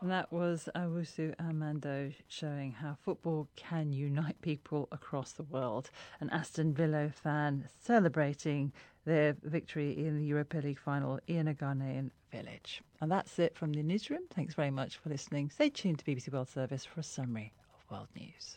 And that was Owusu Amando showing how football can unite people across the world. An Aston Villa fan celebrating their victory in the Europa League final in a Ghanaian village. And that's it from the newsroom. Thanks very much for listening. Stay tuned to BBC World Service for a summary of world news.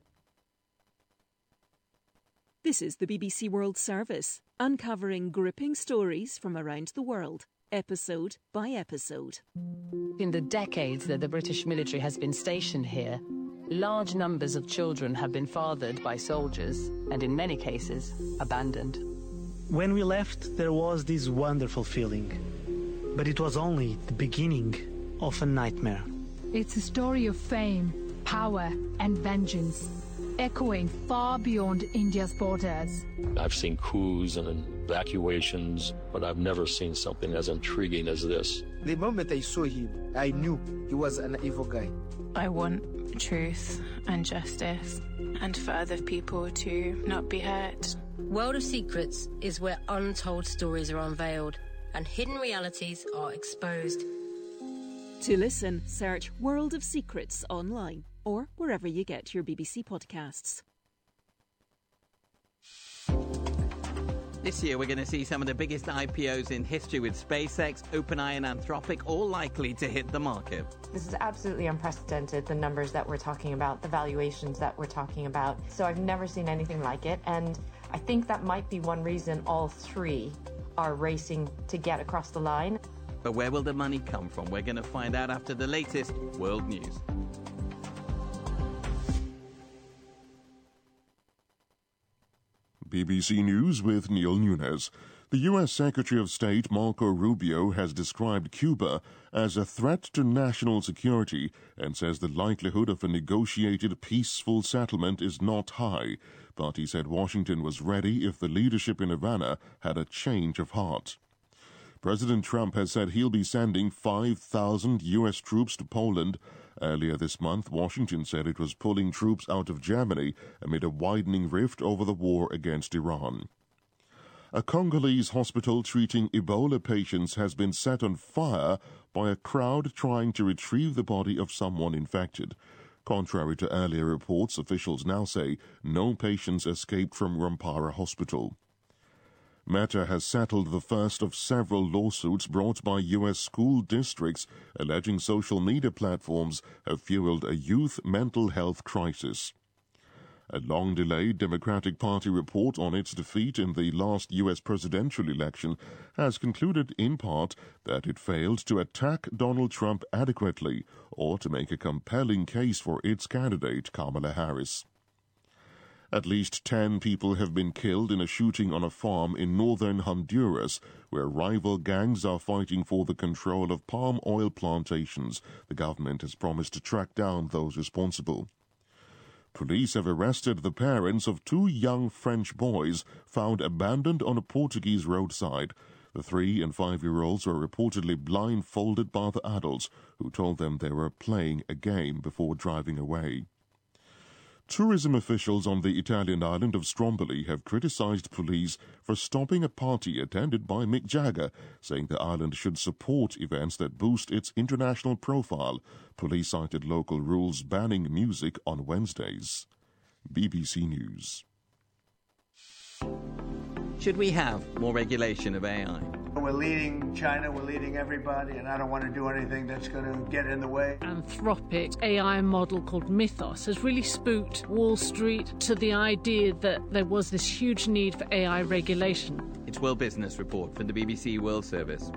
This is the BBC World Service, uncovering gripping stories from around the world, episode by episode. In the decades that the British military has been stationed here, large numbers of children have been fathered by soldiers and, in many cases, abandoned. When we left, there was this wonderful feeling. But it was only the beginning of a nightmare. It's a story of fame, power, and vengeance, echoing far beyond India's borders. I've seen coups and evacuations, but I've never seen something as intriguing as this. The moment I saw him, I knew he was an evil guy. I want truth and justice, and for other people to not be hurt. World of Secrets is where untold stories are unveiled and hidden realities are exposed. To listen, search World of Secrets online or wherever you get your BBC podcasts. This year we're going to see some of the biggest IPOs in history, with SpaceX, OpenAI and Anthropic all likely to hit the market. This is absolutely unprecedented, the numbers that we're talking about, the valuations that we're talking about. So I've never seen anything like it, and I think that might be one reason all three are racing to get across the line. But where will the money come from? We're going to find out after the latest world news. BBC News with Neil Nunes. The U.S. Secretary of State Marco Rubio has described Cuba as a threat to national security and says the likelihood of a negotiated peaceful settlement is not high, but he said Washington was ready if the leadership in Havana had a change of heart. President Trump has said he'll be sending 5,000 U.S. troops to Poland. Earlier this month, Washington said it was pulling troops out of Germany amid a widening rift over the war against Iran. A Congolese hospital treating Ebola patients has been set on fire by a crowd trying to retrieve the body of someone infected. Contrary to earlier reports, officials now say no patients escaped from Rwampara Hospital. Meta has settled the first of several lawsuits brought by U.S. school districts alleging social media platforms have fueled a youth mental health crisis. A long-delayed Democratic Party report on its defeat in the last U.S. presidential election has concluded in part that it failed to attack Donald Trump adequately or to make a compelling case for its candidate, Kamala Harris. At least 10 people have been killed in a shooting on a farm in northern Honduras, where rival gangs are fighting for the control of palm oil plantations. The government has promised to track down those responsible. Police have arrested the parents of 2 young French boys found abandoned on a Portuguese roadside. The 3- and 5-year-olds were reportedly blindfolded by the adults, who told them they were playing a game before driving away. Tourism officials on the Italian island of Stromboli have criticized police for stopping a party attended by Mick Jagger, saying the island should support events that boost its international profile. Police cited local rules banning music on Wednesdays. BBC News. Should we have more regulation of AI? We're leading China, we're leading everybody, and I don't want to do anything that's going to get in the way. Anthropic AI model called Mythos has really spooked Wall Street to the idea that there was this huge need for AI regulation. It's World Business Report from the BBC World Service.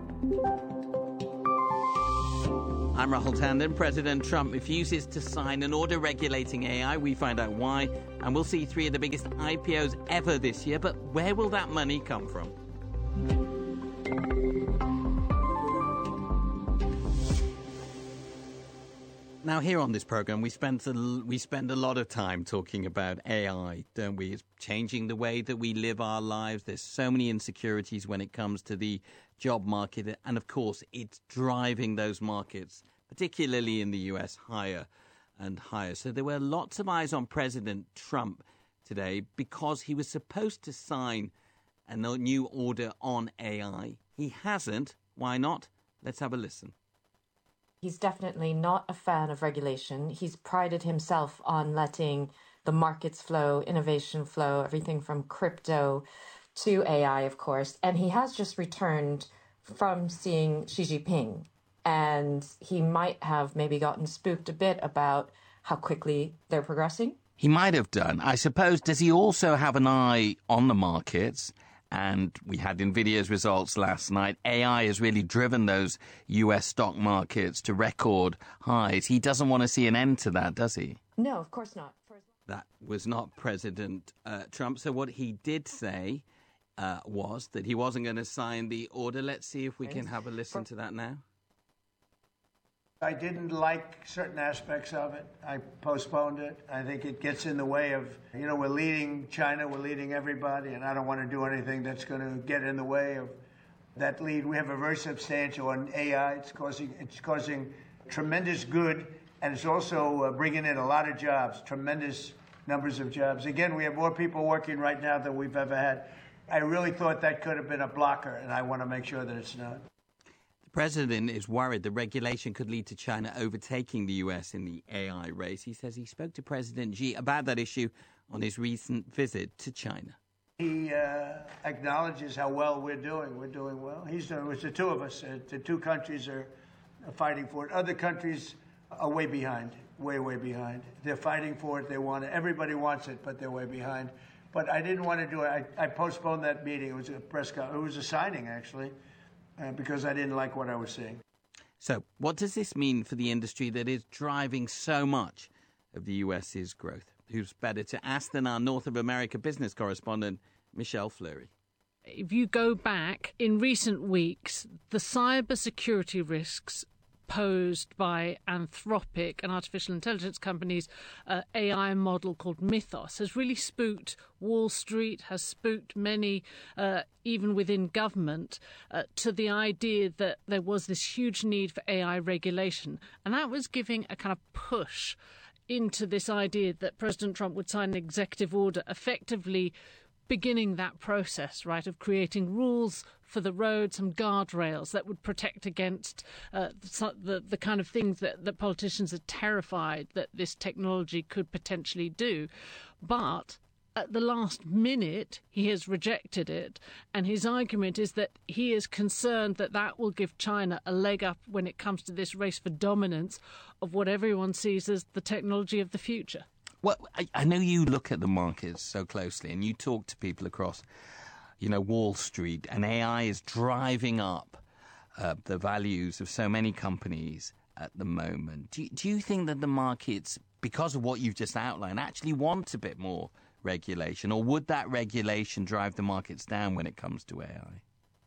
I'm Rahul Tandon. President Trump refuses to sign an order regulating AI. We find out why, and we'll see 3 of the biggest IPOs ever this year. But where will that money come from? Now, here on this program, we spend a lot of time talking about AI, don't we? It's changing the way that we live our lives. There's so many insecurities when it comes to the job market. And, of course, it's driving those markets, particularly in the U.S., higher and higher. So there were lots of eyes on President Trump today because he was supposed to sign a new order on AI. He hasn't. Why not? Let's have a listen. He's definitely not a fan of regulation. He's prided himself on letting the markets flow, innovation flow, everything from crypto to AI, of course. And he has just returned from seeing Xi Jinping. And he might have maybe gotten spooked a bit about how quickly they're progressing. He might have done. I suppose, does he also have an eye on the markets? And we had NVIDIA's results last night. AI has really driven those US stock markets to record highs. He doesn't want to see an end to that, does he? No, of course not. That was not President Trump. So what he did say was that he wasn't going to sign the order. Let's see if we can have a listen to that now. I didn't like certain aspects of it. I postponed it. I think it gets in the way of, we're leading China, we're leading everybody, and I don't want to do anything that's going to get in the way of that lead. We have a very substantial on AI. It's causing tremendous good, and it's also bringing in a lot of jobs, tremendous numbers of jobs. Again, we have more people working right now than we've ever had. I really thought that could have been a blocker, and I want to make sure that it's not. The president is worried that regulation could lead to China overtaking the US in the AI race. He says he spoke to President Xi about that issue on his recent visit to China. He acknowledges how well we're doing. We're doing well. He's doing. It's the two of us. The two countries are fighting for it. Other countries are way behind, way behind. They're fighting for it. They want it. Everybody wants it, but they're way behind. But I didn't want to do it. I postponed that meeting. It was a press conference. It was a signing, actually, because I didn't like what I was seeing. So what does this mean for the industry that is driving so much of the US's growth? Who's better to ask than our North of America business correspondent, Michelle Fleury? If you go back in recent weeks, the cybersecurity risks posed by Anthropic, an artificial intelligence company's AI model called Mythos, has really spooked Wall Street, has spooked many, even within government, to the idea that there was this huge need for AI regulation. And that was giving a kind of push into this idea that President Trump would sign an executive order effectively beginning that process, right, of creating rules for the road, some guardrails that would protect against the kind of things that politicians are terrified that this technology could potentially do. But at the last minute, he has rejected it, and his argument is that he is concerned that that will give China a leg up when it comes to this race for dominance of what everyone sees as the technology of the future. Well, I know you look at the markets so closely and you talk to people across, Wall Street, and AI is driving up the values of so many companies at the moment. Do you think that the markets, because of what you've just outlined, actually want a bit more regulation, or would that regulation drive the markets down when it comes to AI?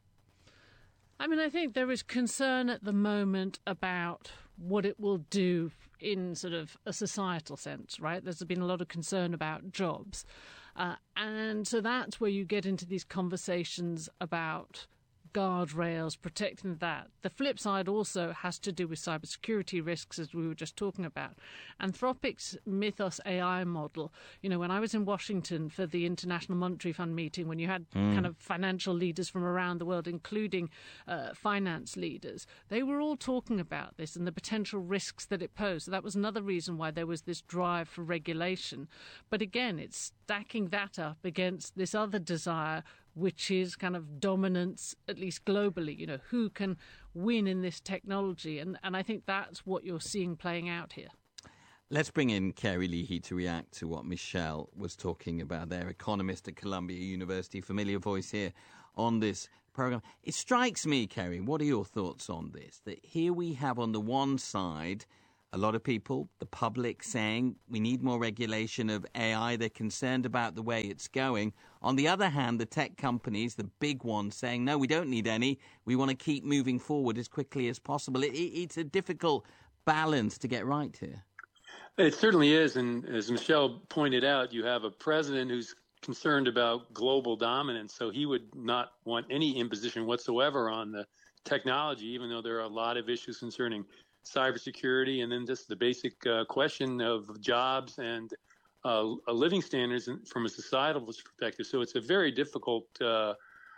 I mean, I think there is concern at the moment about what it will do in sort of a societal sense, right? There's been a lot of concern about jobs. And so that's where you get into these conversations about guardrails, protecting that. The flip side also has to do with cybersecurity risks, as we were just talking about. Anthropic's Mythos AI model, when I was in Washington for the International Monetary Fund meeting, when you had kind of financial leaders from around the world, including finance leaders, they were all talking about this and the potential risks that it posed. So that was another reason why there was this drive for regulation. But again, it's stacking that up against this other desire, which is kind of dominance, at least globally, who can win in this technology. And I think that's what you're seeing playing out here. Let's bring in Kerry Leahy to react to what Michelle was talking about there, economist at Columbia University, familiar voice here on this program. It strikes me, Kerry, what are your thoughts on this? That here we have on the one side a lot of people, the public, saying we need more regulation of AI. They're concerned about the way it's going. On the other hand, the tech companies, the big ones, saying, no, we don't need any. We want to keep moving forward as quickly as possible. It's a difficult balance to get right here. It certainly is. And as Michelle pointed out, you have a president who's concerned about global dominance. So he would not want any imposition whatsoever on the technology, even though there are a lot of issues concerning cybersecurity, and then just the basic question of jobs and living standards from a societal perspective. So it's a very difficult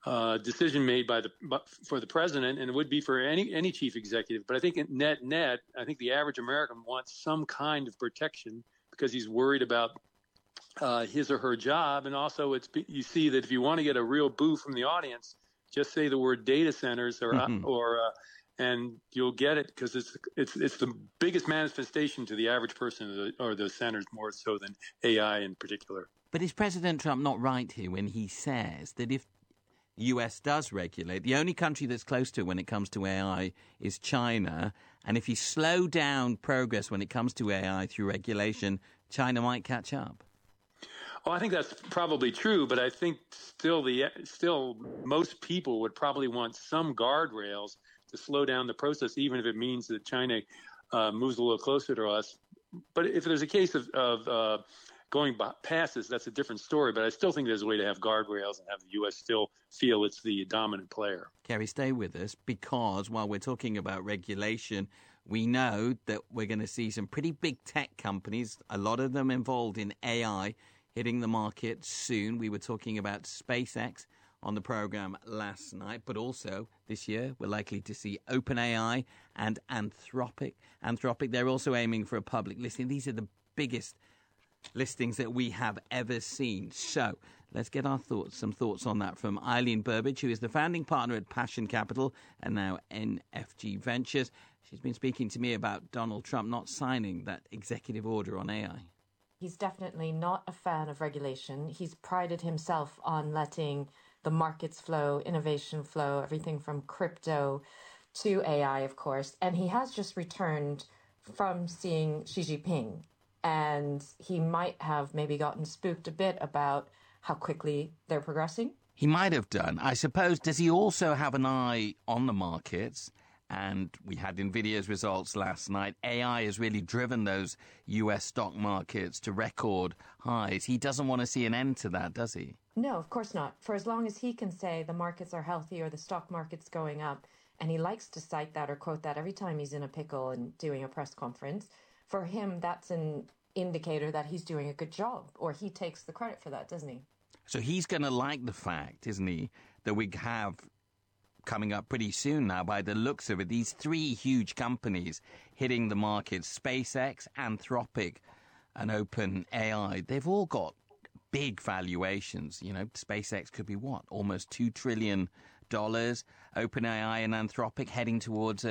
decision made for the president, and it would be for any chief executive. But I think net, I think the average American wants some kind of protection because he's worried about his or her job. And also, you see that if you want to get a real boo from the audience, just say the word data centers and you'll get it, because it's the biggest manifestation to the average person or the centers, more so than AI in particular. But is President Trump not right here when he says that if the US does regulate, the only country that's close to it when it comes to AI is China, and if you slow down progress when it comes to AI through regulation, China might catch up? Oh, I think that's probably true, but I think still most people would probably want some guardrails to slow down the process, even if it means that China moves a little closer to us. But if there's a case of going past this, that's a different story. But I still think there's a way to have guardrails and have the U.S. still feel it's the dominant player. Kerry, stay with us, because while we're talking about regulation, we know that we're going to see some pretty big tech companies, a lot of them involved in AI, hitting the market soon. We were talking about SpaceX on the program last night, but also this year we're likely to see OpenAI and Anthropic. They're also aiming for a public listing. These are the biggest listings that we have ever seen. So let's get some thoughts on that from Eileen Burbidge, who is the founding partner at Passion Capital and now NFG Ventures. She's been speaking to me about Donald Trump not signing that executive order on AI. He's definitely not a fan of regulation. He's prided himself on letting the markets flow, innovation flow, everything from crypto to AI, of course. And he has just returned from seeing Xi Jinping. And he might have maybe gotten spooked a bit about how quickly they're progressing. He might have done. I suppose, does he also have an eye on the markets? And we had NVIDIA's results last night. AI has really driven those US stock markets to record highs. He doesn't want to see an end to that, does he? No, of course not. For as long as he can say the markets are healthy or the stock market's going up, and he likes to cite that or quote that every time he's in a pickle and doing a press conference, for him, that's an indicator that he's doing a good job, or he takes the credit for that, doesn't he? So he's going to like the fact, isn't he, that we have coming up pretty soon now, by the looks of it, these three huge companies hitting the market, SpaceX, Anthropic, and OpenAI. They've all got big valuations. You know, SpaceX could be what? Almost $2 trillion. OpenAI and Anthropic heading towards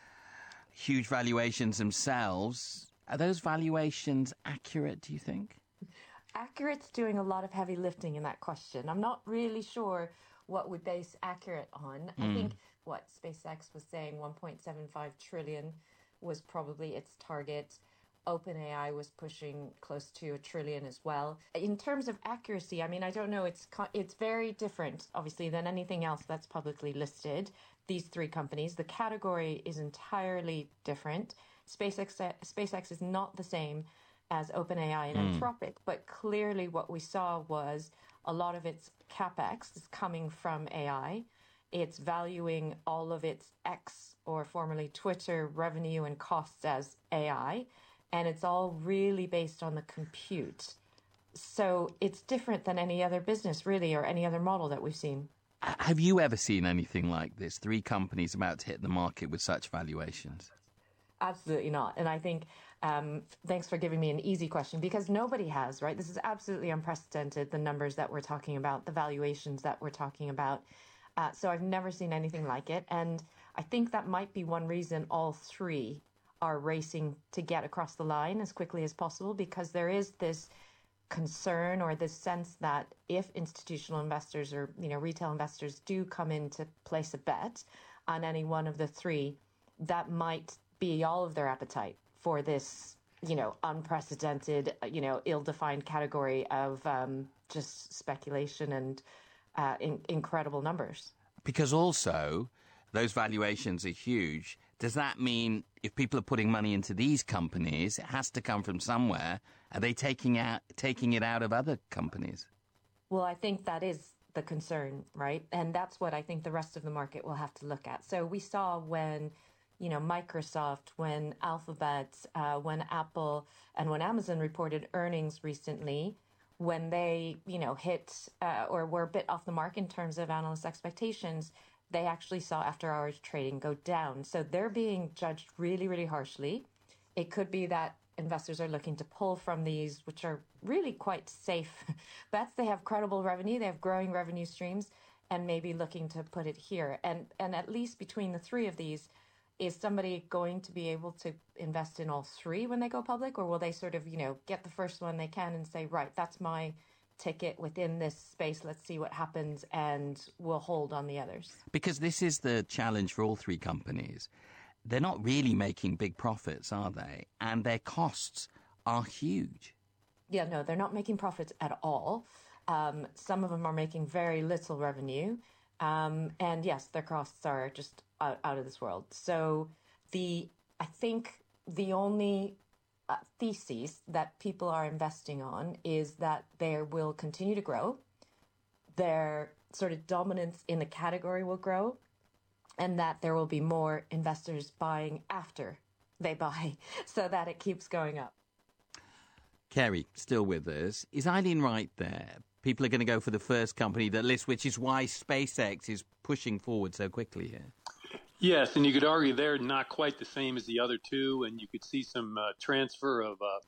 huge valuations themselves. Are those valuations accurate, do you think? Accurate's doing a lot of heavy lifting in that question. I'm not really sure what we base accurate on. I think what SpaceX was saying, 1.75 trillion was probably its target. OpenAI was pushing close to $1 trillion as well. In terms of accuracy, I mean, I don't know. It's very different, obviously, than anything else that's publicly listed. These three companies, the category is entirely different. SpaceX is not the same as OpenAI and Anthropic, but clearly what we saw was a lot of its capex is coming from AI. It's valuing all of its X, or formerly Twitter, revenue and costs as AI. And it's all really based on the compute. So it's different than any other business, really, or any other model that we've seen. Have you ever seen anything like this? Three companies about to hit the market with such valuations? Absolutely not. And I think, thanks for giving me an easy question, because nobody has, right? This is absolutely unprecedented, the numbers that we're talking about, the valuations that we're talking about. So I've never seen anything like it. And I think that might be one reason all three are racing to get across the line as quickly as possible, because there is this concern or this sense that if institutional investors or, retail investors do come in to place a bet on any one of the three, that might be all of their appetite for this, unprecedented, ill-defined category of just speculation and incredible numbers. Because also, those valuations are huge. Does that mean if people are putting money into these companies, it has to come from somewhere? Are they taking it out of other companies? Well, I think that is the concern, right? And that's what I think the rest of the market will have to look at. So we saw when, Microsoft, when Alphabet, when Apple, and when Amazon reported earnings recently, when they, hit or were a bit off the mark in terms of analyst expectations, they actually saw after-hours trading go down. So they're being judged really, really harshly. It could be that investors are looking to pull from these, which are really quite safe bets. They have credible revenue, they have growing revenue streams, and maybe looking to put it here. And at least between the three of these, is somebody going to be able to invest in all three when they go public? Or will they sort of, get the first one they can and say, right, that's my ticket within this space, let's see what happens, and we'll hold on the others? Because this is the challenge for all three companies. They're not really making big profits, are they? And their costs are huge. Yeah, no, they're not making profits at all. Some of them are making very little revenue. And yes, their costs are just out of this world. So I think the only thesis that people are investing on is that they will continue to grow. Their sort of dominance in the category will grow, and that there will be more investors buying after they buy, so that it keeps going up. Kerry, still with us. Is Eileen right there? People are going to go for the first company that lists, which is why SpaceX is pushing forward so quickly here. Yes, and you could argue they're not quite the same as the other two, and you could see some transfer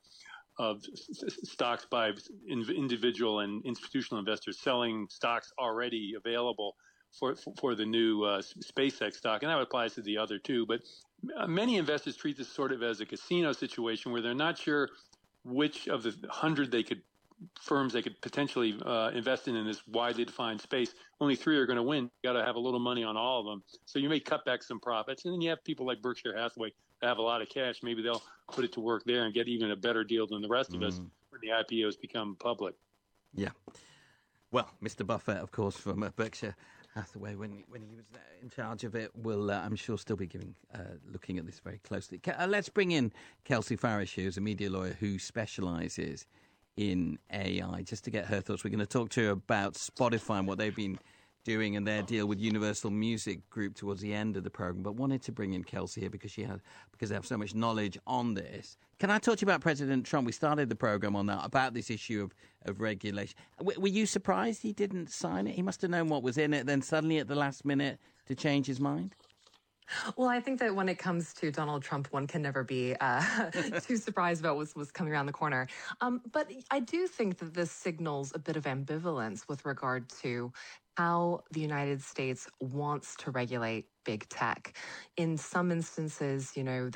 of stocks by individual and institutional investors selling stocks already available for the new SpaceX stock, and that applies to the other two. But many investors treat this sort of as a casino situation where they're not sure which of the 100 firms they could potentially invest in this widely defined space. Only 3 are going to win. You got to have a little money on all of them. So you may cut back some profits. And then you have people like Berkshire Hathaway that have a lot of cash. Maybe they'll put it to work there and get even a better deal than the rest of us when the IPOs become public. Yeah. Well, Mr. Buffett, of course, from Berkshire Hathaway, when he was in charge of it, will, I'm sure, still be looking at this very closely. Let's bring in Kelsey Farish, who's a media lawyer who specialises in AI, just to get her thoughts. We're going to talk to her about Spotify and what they've been doing and their deal with Universal Music Group towards the end of the program. But wanted to bring in Kelsey here because they have so much knowledge on this. Can I talk to you about President Trump? We started the program on that, about this issue of regulation. Were you surprised he didn't sign it? He must have known what was in it, then suddenly at the last minute to change his mind? Well, I think that when it comes to Donald Trump, one can never be too surprised about what was coming around the corner. But I do think that this signals a bit of ambivalence with regard to how the United States wants to regulate big tech. In some instances,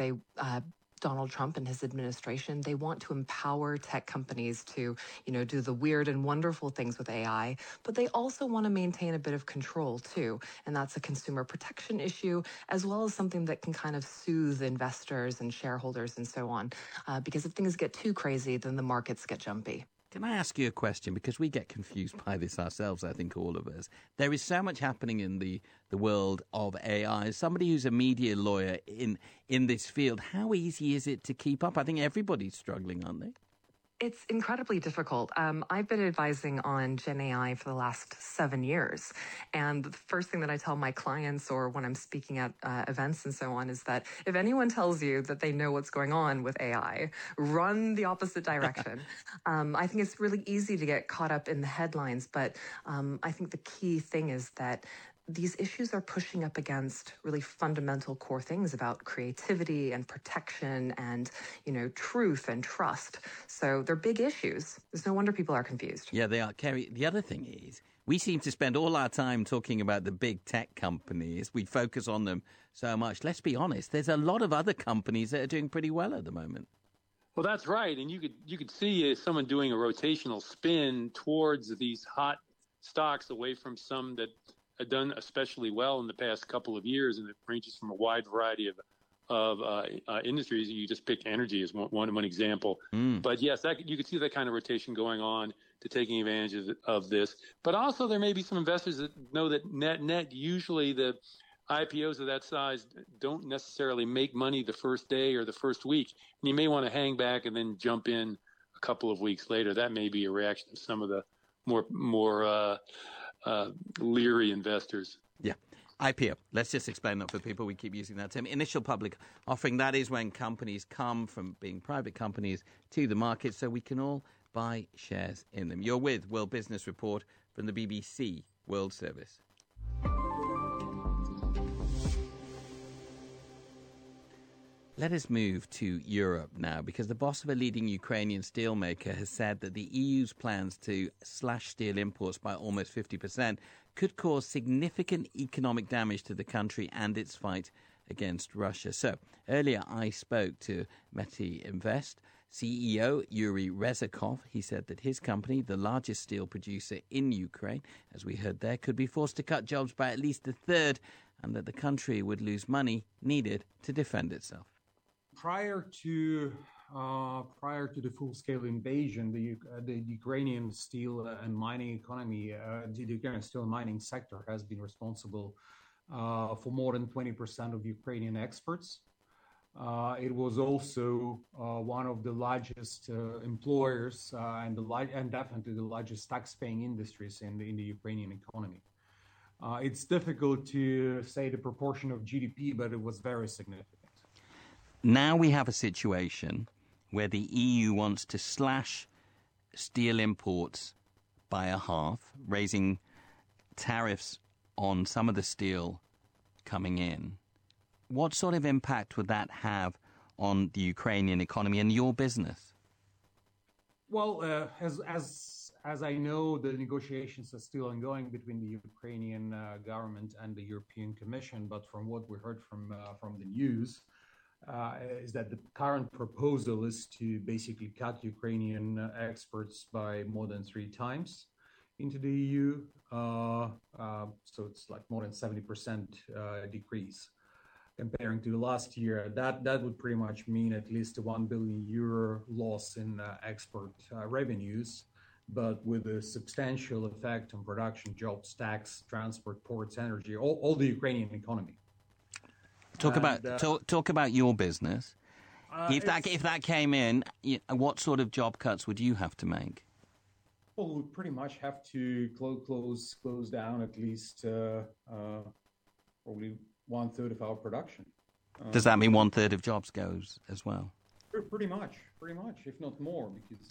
Donald Trump and his administration, they want to empower tech companies to, do the weird and wonderful things with AI, but they also want to maintain a bit of control too. And that's a consumer protection issue, as well as something that can kind of soothe investors and shareholders and so on. Because if things get too crazy, then the markets get jumpy. Can I ask you a question? Because we get confused by this ourselves, I think, all of us. There is so much happening in the world of AI. As somebody who's a media lawyer in this field, how easy is it to keep up? I think everybody's struggling, aren't they? It's incredibly difficult. I've been advising on Gen AI for the last 7 years. And the first thing that I tell my clients or when I'm speaking at events and so on is that if anyone tells you that they know what's going on with AI, run the opposite direction. I think it's really easy to get caught up in the headlines, but I think the key thing is that these issues are pushing up against really fundamental core things about creativity and protection and, truth and trust. So they're big issues. There's no wonder people are confused. Yeah, they are. Kerry, the other thing is we seem to spend all our time talking about the big tech companies. We focus on them so much. Let's be honest. There's a lot of other companies that are doing pretty well at the moment. Well, that's right. And you could see someone doing a rotational spin towards these hot stocks away from some that had done especially well in the past couple of years, and it ranges from a wide variety of industries. You just picked energy as one example. But yes, you could see that kind of rotation going on to taking advantage of this. But also there may be some investors that know that net usually the IPOs of that size don't necessarily make money the first day or the first week. And you may want to hang back and then jump in a couple of weeks later. That may be a reaction to some of the more leery investors. Yeah. IPO. Let's just explain that for people. We keep using that term. Initial public offering. That is when companies come from being private companies to the market so we can all buy shares in them. You're with World Business Report from the BBC World Service. Let us move to Europe now, because the boss of a leading Ukrainian steelmaker has said that the EU's plans to slash steel imports by almost 50% could cause significant economic damage to the country and its fight against Russia. So, earlier I spoke to Metinvest CEO Yuri Rezakov. He said that his company, the largest steel producer in Ukraine, as we heard there, could be forced to cut jobs by at least a third, and that the country would lose money needed to defend itself. Prior to the full-scale invasion, the Ukrainian steel and mining economy, the Ukrainian steel and mining sector has been responsible for more than 20% of Ukrainian exports. It was also one of the largest employers and definitely the largest tax-paying industries in the Ukrainian economy. It's difficult to say the proportion of GDP, but it was very significant. Now we have a situation where the EU wants to slash steel imports by a half, raising tariffs on some of the steel coming in. What sort of impact would that have on the Ukrainian economy and your business? Well, as I know, the negotiations are still ongoing between the Ukrainian government and the European Commission. But from what we heard from the news, is that the current proposal is to basically cut Ukrainian exports by more than 3 times into the EU. So it's like more than 70% decrease comparing to last year. That would pretty much mean at least a €1 billion loss in export revenues, but with a substantial effect on production, jobs, tax, transport, ports, energy, all the Ukrainian economy. Talk about your business. If that came in, what sort of job cuts would you have to make? Well, we pretty much have to close down at least probably 1/3 of our production. Does that mean 1/3 of jobs goes as well? Pretty much, if not more, because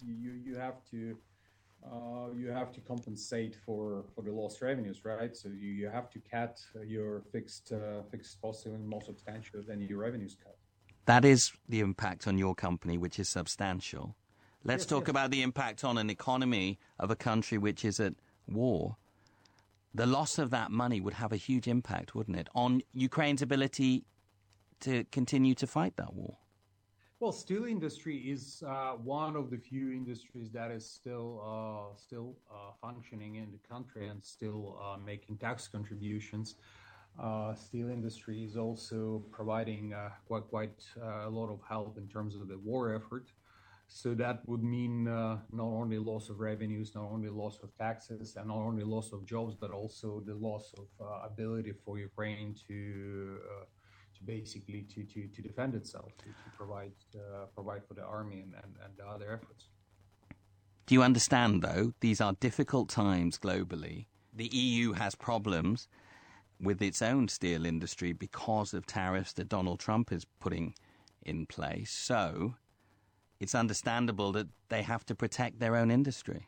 you have to compensate for the lost revenues, right? So you have to cut your fixed costs even more substantial than your revenues cut. That is the impact on your company, which is substantial. Let's talk about the impact on an economy of a country which is at war. The loss of that money would have a huge impact, wouldn't it, on Ukraine's ability to continue to fight that war? Well, steel industry is one of the few industries that is still functioning in the country and still making tax contributions. Steel industry is also providing quite a lot of help in terms of the war effort. So that would mean not only loss of revenues, not only loss of taxes, and not only loss of jobs, but also the loss of ability for Ukraine to basically to defend itself, to provide for the army and the other efforts. Do you understand, though, these are difficult times globally. The EU has problems with its own steel industry because of tariffs that Donald Trump is putting in place. So it's understandable that they have to protect their own industry.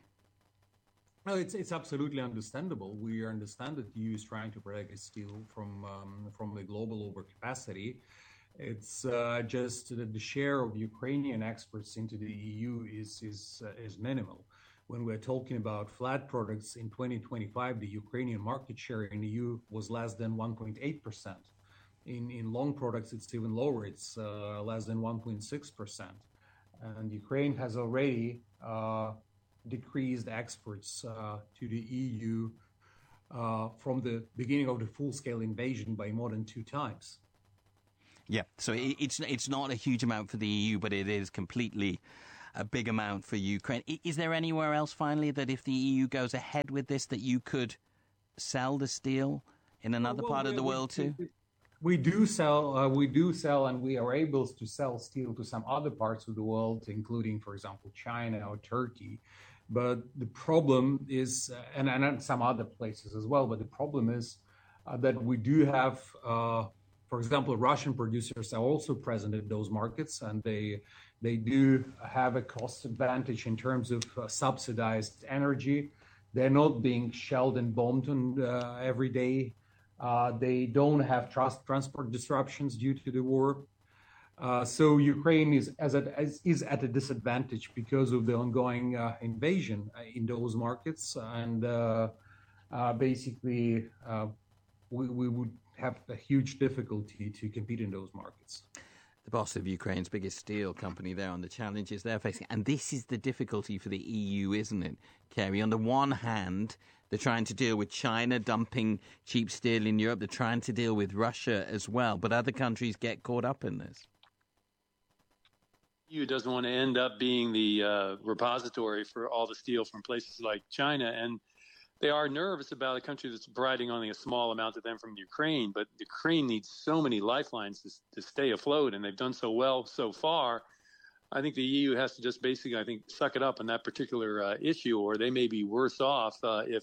No, it's absolutely understandable. We understand that the EU is trying to protect its steel from the global overcapacity. It's just that the share of Ukrainian exports into the EU is minimal. When we're talking about flat products in 2025, the Ukrainian market share in the EU was less than 1.8%. In long products, it's even lower. It's less than 1.6%. And Ukraine has already decreased exports to the EU from the beginning of the full-scale invasion by more than 2 times. Yeah, so it's not a huge amount for the EU, but it is completely a big amount for Ukraine. Is there anywhere else, finally, that if the EU goes ahead with this, that you could sell the steel in another part of the world too? We do sell, and we are able to sell steel to some other parts of the world, including, for example, China or Turkey. But the problem is, and some other places as well, but the problem is that we do have For example, Russian producers are also present in those markets, and they do have a cost advantage in terms of subsidized energy. They're not being shelled and bombed every day. They don't have transport disruptions due to the war. So Ukraine is at a disadvantage because of the ongoing invasion in those markets, and basically we would have a huge difficulty to compete in those markets. The boss of Ukraine's biggest steel company there on the challenges they're facing. And this is the difficulty for the EU, isn't it, Kerry? On the one hand, they're trying to deal with China dumping cheap steel in Europe. They're trying to deal with Russia as well. But other countries get caught up in this. EU doesn't want to end up being the repository for all the steel from places like China. And they are nervous about a country that's providing only a small amount to them from Ukraine, but Ukraine needs so many lifelines to stay afloat, and they've done so well so far. I think the EU has to just basically, I think, suck it up on that particular issue, or they may be worse off if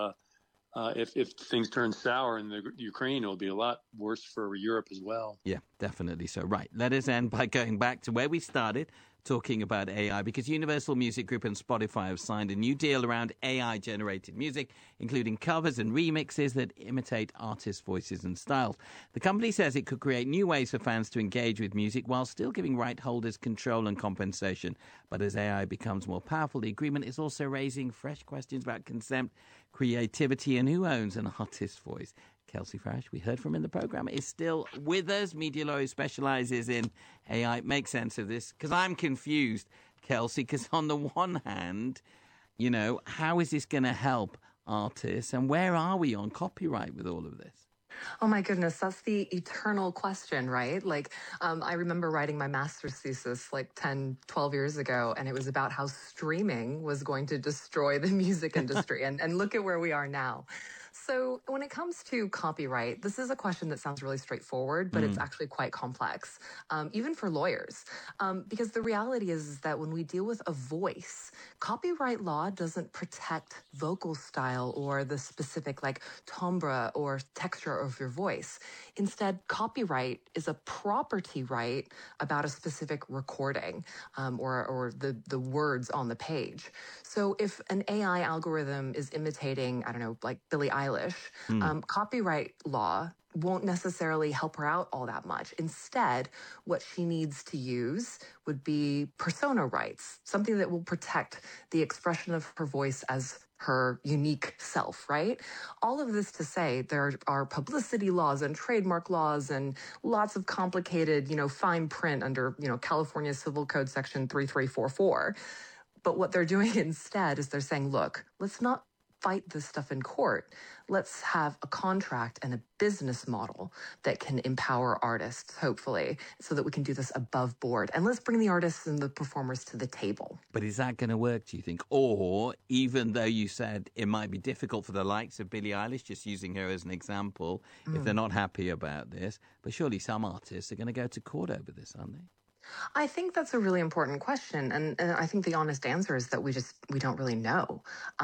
things turn sour in the Ukraine. It'll be a lot worse for Europe as well. Yeah, definitely so. Right, let us end by going back to where we started, talking about AI, because Universal Music Group and Spotify have signed a new deal around AI-generated music, including covers and remixes that imitate artists' voices and styles. The company says it could create new ways for fans to engage with music while still giving right holders control and compensation. But as AI becomes more powerful, the agreement is also raising fresh questions about consent, creativity, and who owns an artist's voice. Kelsey Farish, we heard from in the programme, is still with us. Media lawyer who specialises in AI. Make sense of this, because I'm confused, Kelsey, because on the one hand, you know, how is this going to help artists, and where are we on copyright with all of this? Oh my goodness, that's the eternal question, right? Like, I remember writing my master's thesis like 10, 12 years ago, and it was about how streaming was going to destroy the music industry. and look at where we are now. So when it comes to copyright, this is a question that sounds really straightforward, but it's actually quite complex, even for lawyers, because the reality is that when we deal with a voice, copyright law doesn't protect vocal style or the specific like timbre or texture of your voice. Instead, copyright is a property right about a specific recording or the words on the page. So if an AI algorithm is imitating, I don't know, like Billie Eilish, copyright law won't necessarily help her out all that much. Instead, what she needs to use would be persona rights, something that will protect the expression of her voice as her unique self, right? All of this to say there are publicity laws and trademark laws and lots of complicated, fine print under, California Civil Code Section 3344. But what they're doing instead is they're saying, look, let's not fight this stuff in court. Let's have a contract and a business model that can empower artists, hopefully, so that we can do this above board. And let's bring the artists and the performers to the table. But is that going to work, do you think? Or, even though you said it might be difficult for the likes of Billie Eilish, just using her as an example, if they're not happy about this, but surely some artists are going to go to court over this, aren't they? I think that's a really important question. And I think the honest answer is that we don't really know.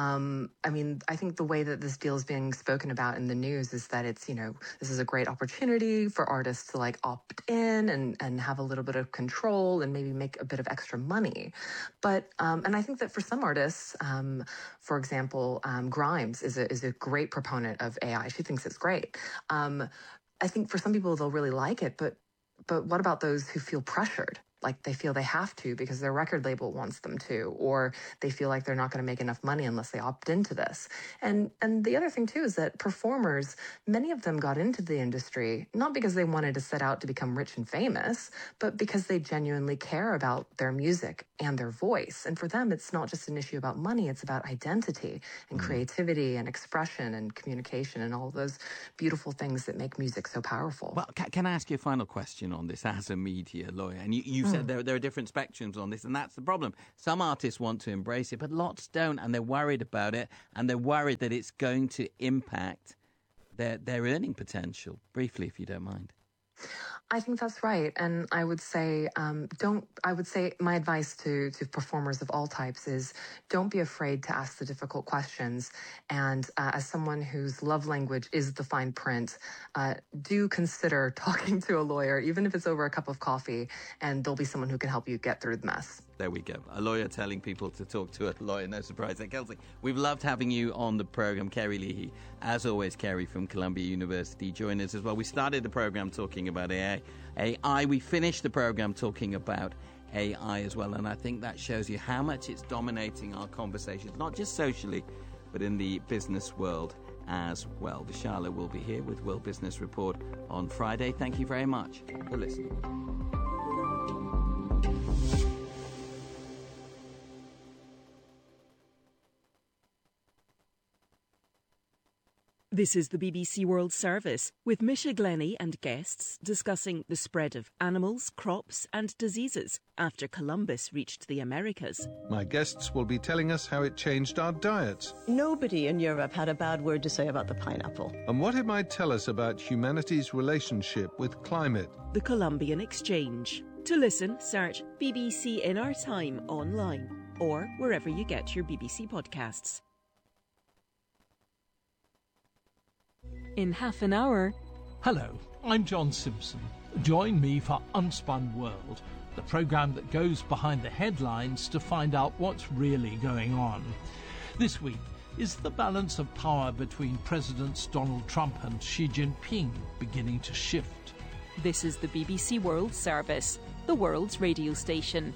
I think the way that this deal is being spoken about in the news is that it's, this is a great opportunity for artists to like opt in and have a little bit of control and maybe make a bit of extra money. But, and I think that for some artists, for example, Grimes is a great proponent of AI. She thinks it's great. I think for some people, they'll really like it, but what about those who feel pressured? Like they feel they have to because their record label wants them to, or they feel like they're not going to make enough money unless they opt into this. And the other thing too is that performers, many of them got into the industry not because they wanted to set out to become rich and famous, but because they genuinely care about their music and their voice. And for them, it's not just an issue about money, it's about identity and creativity and expression and communication and all those beautiful things that make music so powerful. Well, can I ask you a final question on this as a media lawyer? And you said there are different spectrums on this, and that's the problem. Some artists want to embrace it, but lots don't, and they're worried about it, and they're worried that it's going to impact their earning potential. Briefly, if you don't mind. I think that's right. And I would say, my advice to performers of all types is don't be afraid to ask the difficult questions. And as someone whose love language is the fine print, do consider talking to a lawyer, even if it's over a cup of coffee, and there'll be someone who can help you get through the mess. There we go. A lawyer telling people to talk to a lawyer. No surprise there. Kelsey, we've loved having you on the program. Kerry Leahy, as always, Kerry from Columbia University, join us as well. We started the program talking about AI. We finished the program talking about AI as well. And I think that shows you how much it's dominating our conversations, not just socially, but in the business world as well. Vishala will be here with World Business Report on Friday. Thank you very much for listening. This is the BBC World Service, with Misha Glenny and guests discussing the spread of animals, crops and diseases after Columbus reached the Americas. My guests will be telling us how it changed our diets. Nobody in Europe had a bad word to say about the pineapple. And what it might tell us about humanity's relationship with climate. The Columbian Exchange. To listen, search BBC in Our Time online or wherever you get your BBC podcasts. In half an hour. Hello, I'm John Simpson. Join me for Unspun World, the programme that goes behind the headlines to find out what's really going on. This week, is the balance of power between Presidents Donald Trump and Xi Jinping beginning to shift? This is the BBC World Service, the world's radio station.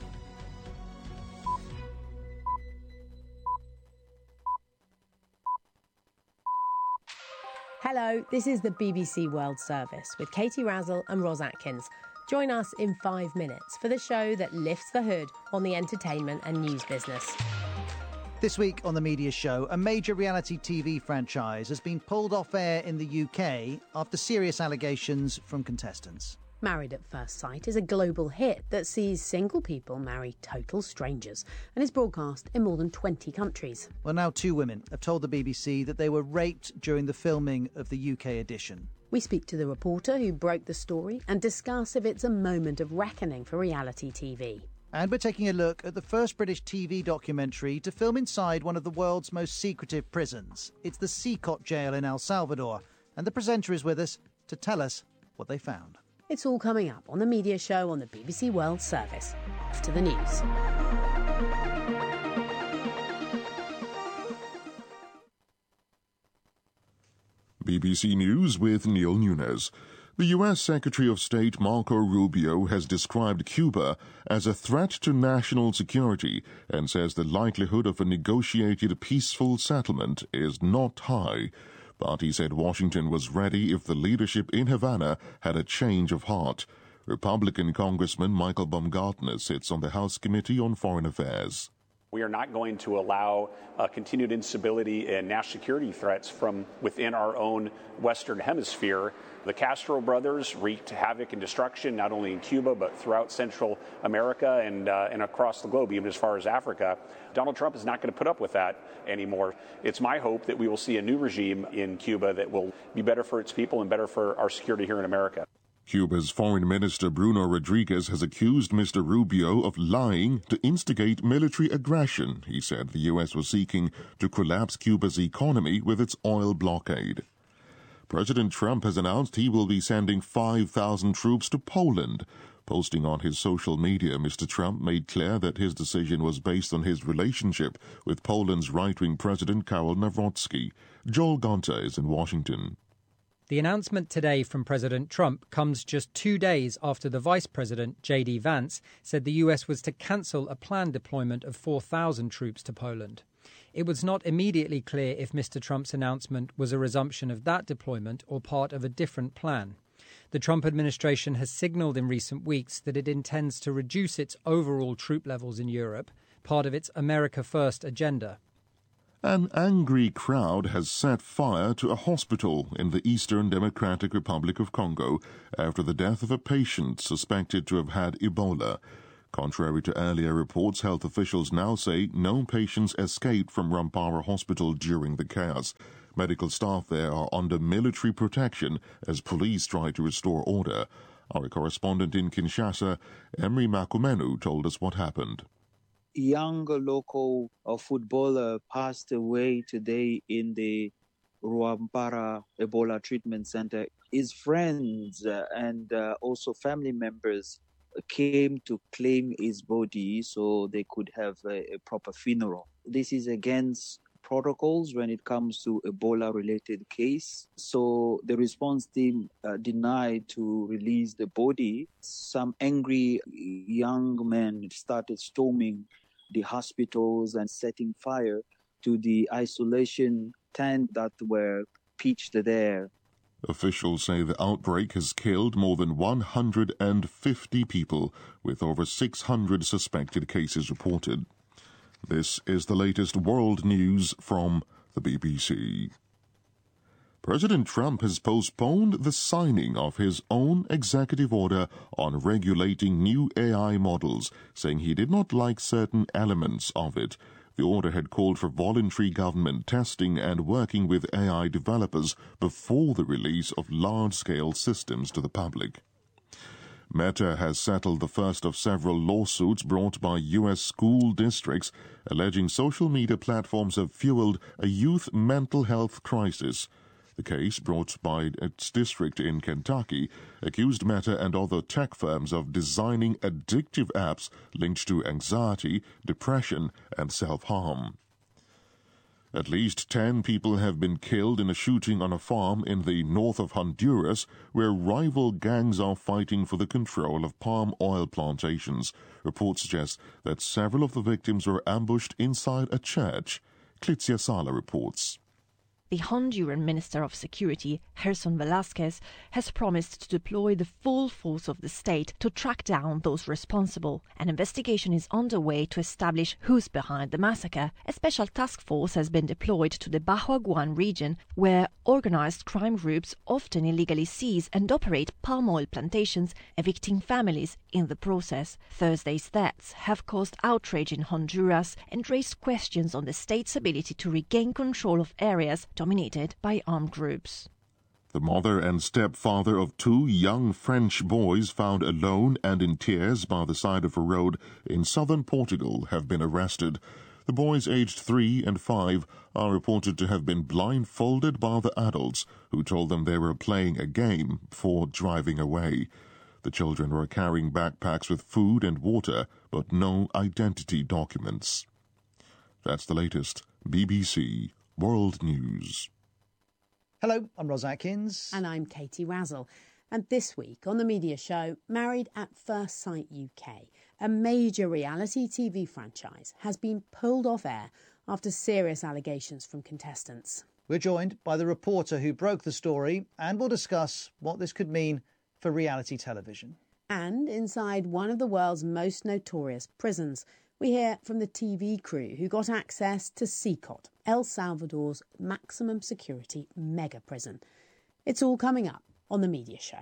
Hello, this is the BBC World Service with Katie Razzle and Ros Atkins. Join us in 5 minutes for the show that lifts the hood on the entertainment and news business. This week on The Media Show, a major reality TV franchise has been pulled off air in the UK after serious allegations from contestants. Married at First Sight is a global hit that sees single people marry total strangers and is broadcast in more than 20 countries. Well, now 2 women have told the BBC that they were raped during the filming of the UK edition. We speak to the reporter who broke the story and discuss if it's a moment of reckoning for reality TV. And we're taking a look at the first British TV documentary to film inside one of the world's most secretive prisons. It's the Seacot Jail in El Salvador, and the presenter is with us to tell us what they found. It's all coming up on The Media Show on the BBC World Service. After the news. BBC News with Neil Nunes. The U.S. Secretary of State Marco Rubio has described Cuba as a threat to national security and says the likelihood of a negotiated peaceful settlement is not high. But he said Washington was ready if the leadership in Havana had a change of heart. Republican Congressman Michael Baumgartner sits on the House Committee on Foreign Affairs. We are not going to allow continued instability and national security threats from within our own Western Hemisphere. The Castro brothers wreaked havoc and destruction not only in Cuba but throughout Central America and across the globe, even as far as Africa. Donald Trump is not going to put up with that anymore. It's my hope that we will see a new regime in Cuba that will be better for its people and better for our security here in America. Cuba's Foreign Minister Bruno Rodriguez has accused Mr. Rubio of lying to instigate military aggression. He said the U.S. was seeking to collapse Cuba's economy with its oil blockade. President Trump has announced he will be sending 5,000 troops to Poland. Posting on his social media, Mr. Trump made clear that his decision was based on his relationship with Poland's right-wing President Karol Nawrocki. Joel Gonta is in Washington. The announcement today from President Trump comes just 2 days after the Vice President, J.D. Vance, said the U.S. was to cancel a planned deployment of 4,000 troops to Poland. It was not immediately clear if Mr. Trump's announcement was a resumption of that deployment or part of a different plan. The Trump administration has signalled in recent weeks that it intends to reduce its overall troop levels in Europe, part of its America First agenda. An angry crowd has set fire to a hospital in the Eastern Democratic Republic of Congo after the death of a patient suspected to have had Ebola. Contrary to earlier reports, health officials now say no patients escaped from Rwampara Hospital during the chaos. Medical staff there are under military protection as police try to restore order. Our correspondent in Kinshasa, Emery Makumenu, told us what happened. Young local footballer passed away today in the Rwampara Ebola Treatment Center. His friends and also family members came to claim his body so they could have a proper funeral. This is against protocols when it comes to Ebola-related case. So the response team denied to release the body. Some angry young men started storming the hospitals and setting fire to the isolation tent that were pitched there. Officials say the outbreak has killed more than 150 people, with over 600 suspected cases reported. This is the latest world news from the BBC. President Trump has postponed the signing of his own executive order on regulating new AI models, saying he did not like certain elements of it. The order had called for voluntary government testing and working with AI developers before the release of large-scale systems to the public. Meta has settled the first of several lawsuits brought by U.S. school districts, alleging social media platforms have fueled a youth mental health crisis. The case, brought by its district in Kentucky, accused Meta and other tech firms of designing addictive apps linked to anxiety, depression, and self-harm. At least 10 people have been killed in a shooting on a farm in the north of Honduras, where rival gangs are fighting for the control of palm oil plantations. Reports suggest that several of the victims were ambushed inside a church. Clitzia Sala reports. The Honduran Minister of Security, Gerson Velasquez, has promised to deploy the full force of the state to track down those responsible. An investigation is underway to establish who's behind the massacre. A special task force has been deployed to the Bahuaguan region, where organized crime groups often illegally seize and operate palm oil plantations, evicting families in the process. Thursday's deaths have caused outrage in Honduras and raised questions on the state's ability to regain control of areas dominated by armed groups. The mother and stepfather of 2 young French boys found alone and in tears by the side of a road in southern Portugal have been arrested. The boys, aged 3 and 5, are reported to have been blindfolded by the adults, who told them they were playing a game before driving away. The children were carrying backpacks with food and water, but no identity documents. That's the latest BBC World News. Hello, I'm Ros Atkins. And I'm Katie Razzle. And this week on the media show, Married at First Sight UK, a major reality TV franchise, has been pulled off air after serious allegations from contestants. We're joined by the reporter who broke the story, and we'll discuss what this could mean for reality television. And inside one of the world's most notorious prisons, we hear from the TV crew who got access to CICOT, El Salvador's maximum security mega prison. It's all coming up on the media show.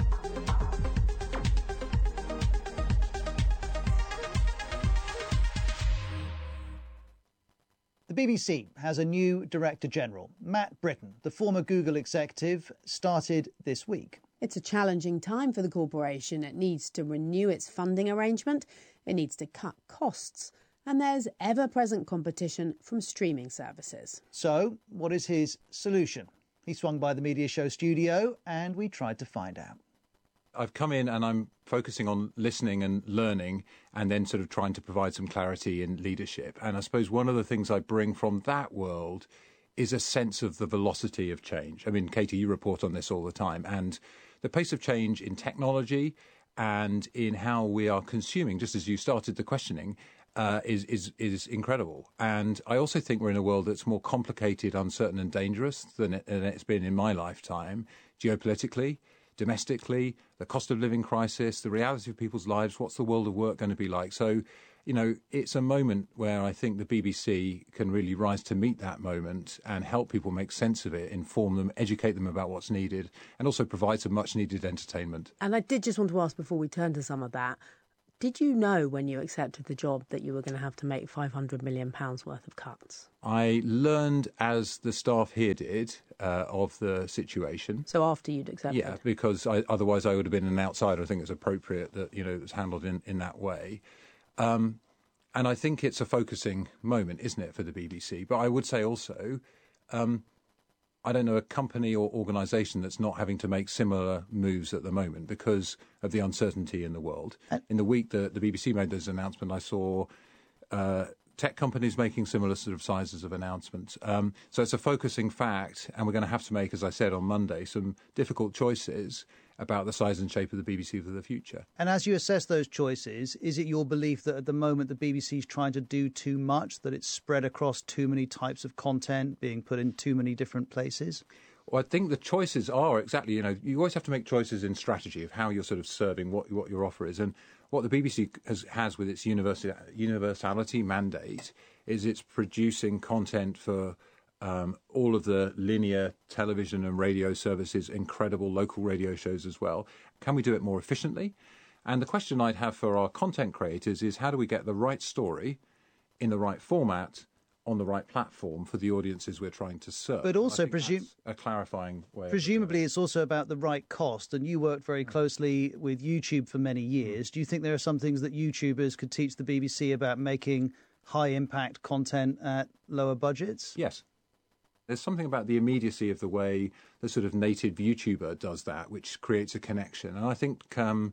The BBC has a new Director General. Matt Britton, the former Google executive, started this week. It's a challenging time for the corporation. It needs to renew its funding arrangement, it needs to cut costs, and there's ever-present competition from streaming services. So, what is his solution? He swung by the media show studio and we tried to find out. I've come in and I'm focusing on listening and learning and then sort of trying to provide some clarity in leadership. And I suppose one of the things I bring from that world is a sense of the velocity of change. I mean, Katie, you report on this all the time. And the pace of change in technology and in how we are consuming, just as you started the questioning, is incredible. And I also think we're in a world that's more complicated, uncertain and dangerous than it's been in my lifetime, geopolitically, domestically, the cost of living crisis, the reality of people's lives, what's the world of work going to be like? So, you know, it's a moment where I think the BBC can really rise to meet that moment and help people make sense of it, inform them, educate them about what's needed, and also provide some much-needed entertainment. And I did just want to ask before we turn to some of that, Did you know when you accepted the job that you were going to have to make £500 million worth of cuts? I learned, as the staff here did, of the situation. So after you'd accepted? Yeah, because otherwise I would have been an outsider. I think it's appropriate that, it was handled in that way. And I think it's a focusing moment, isn't it, for the BBC? But I would say also, I don't know a company or organisation that's not having to make similar moves at the moment because of the uncertainty in the world. In the week that the BBC made this announcement, I saw tech companies making similar sort of sizes of announcements. So it's a focusing fact, and we're going to have to make, as I said on Monday, some difficult choices about the size and shape of the BBC for the future. And as you assess those choices, is it your belief that at the moment the BBC is trying to do too much, that it's spread across too many types of content, being put in too many different places? Well, I think the choices are exactly, you always have to make choices in strategy of how you're sort of serving what your offer is. And what the BBC has with its universality mandate is it's producing content for all of the linear television and radio services, incredible local radio shows as well. Can we do it more efficiently? And the question I'd have for our content creators is how do we get the right story in the right format on the right platform for the audiences we're trying to serve? But also, a clarifying way. Presumably, it's also about the right cost. And you worked very closely with YouTube for many years. Do you think there are some things that YouTubers could teach the BBC about making high-impact content at lower budgets? Yes. There's something about the immediacy of the way the sort of native YouTuber does that, which creates a connection. And I think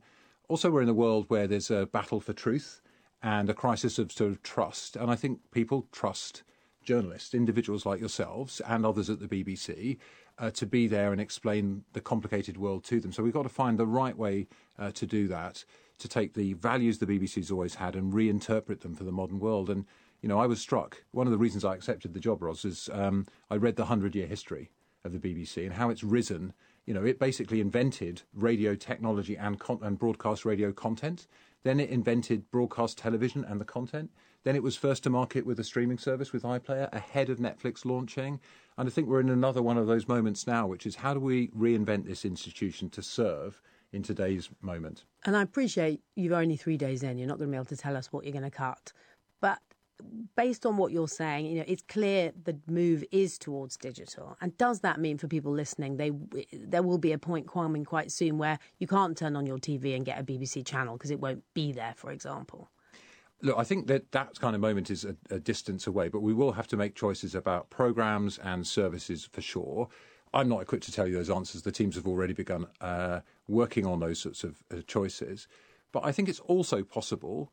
also we're in a world where there's a battle for truth and a crisis of sort of trust. And I think people trust journalists, individuals like yourselves and others at the BBC, to be there and explain the complicated world to them. So we've got to find the right way to do that, to take the values the BBC's always had and reinterpret them for the modern world. And I was struck. One of the reasons I accepted the job, Ros, is I read the 100-year history of the BBC and how it's risen. It basically invented radio technology and broadcast radio content. Then it invented broadcast television and the content. Then it was first to market with a streaming service with iPlayer ahead of Netflix launching. And I think we're in another one of those moments now, which is how do we reinvent this institution to serve in today's moment? And I appreciate you've only 3 days in. You're not going to be able to tell us what you're going to cut. But based on what you're saying, it's clear the move is towards digital. And does that mean for people listening, there will be a point coming quite soon where you can't turn on your TV and get a BBC channel because it won't be there, for example? Look, I think that kind of moment is a distance away, but we will have to make choices about programmes and services for sure. I'm not equipped to tell you those answers. The teams have already begun working on those sorts of choices. But I think it's also possible,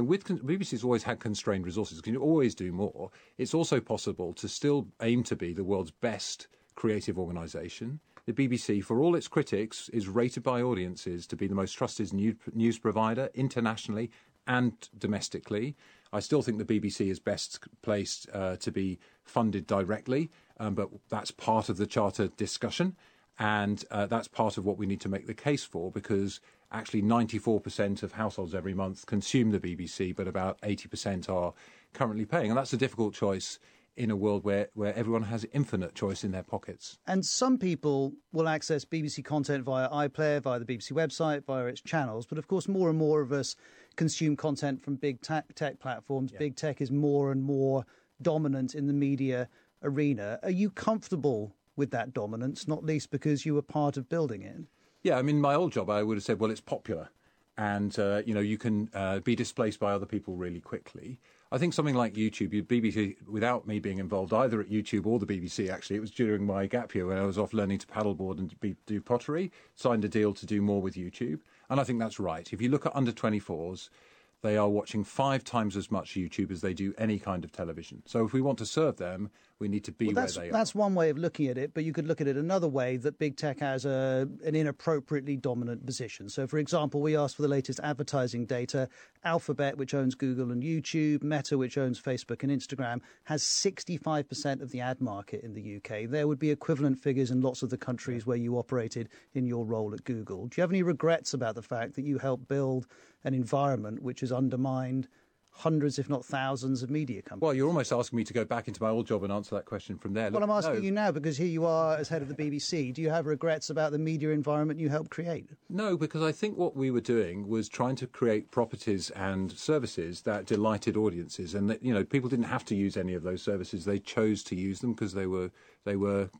BBC's always had constrained resources. Can you always do more? It's also possible to still aim to be the world's best creative organisation. The BBC, for all its critics, is rated by audiences to be the most trusted news provider internationally and domestically. I still think the BBC is best placed to be funded directly, but that's part of the Charter discussion. And that's part of what we need to make the case for, because actually 94% of households every month consume the BBC, but about 80% are currently paying. And that's a difficult choice in a world where everyone has infinite choice in their pockets. And some people will access BBC content via iPlayer, via the BBC website, via its channels. But of course, more and more of us consume content from big tech platforms. Yeah. Big tech is more and more dominant in the media arena. Are you comfortable with that dominance, not least because you were part of building it? Yeah, I mean, my old job, I would have said, well, it's popular. And, you can be displaced by other people really quickly. I think something like YouTube, BBC, without me being involved either at YouTube or the BBC, actually, it was during my gap year when I was off learning to paddleboard and do pottery, signed a deal to do more with YouTube. And I think that's right. If you look at under 24s, they are watching 5 times as much YouTube as they do any kind of television. So if we want to serve them, we need to be where they are. That's one way of looking at it, but you could look at it another way, that big tech has an inappropriately dominant position. So, for example, we asked for the latest advertising data. Alphabet, which owns Google and YouTube, Meta, which owns Facebook and Instagram, has 65% of the ad market in the UK. There would be equivalent figures in lots of the countries where you operated in your role at Google. Do you have any regrets about the fact that you helped build an environment which has undermined hundreds, if not thousands, of media companies. Well, you're almost asking me to go back into my old job and answer that question from there. Well, I'm asking you now because here you are as head of the BBC. Do you have regrets about the media environment you helped create? No, because I think what we were doing was trying to create properties and services that delighted audiences, and that, you know, people didn't have to use any of those services. They chose to use them because they were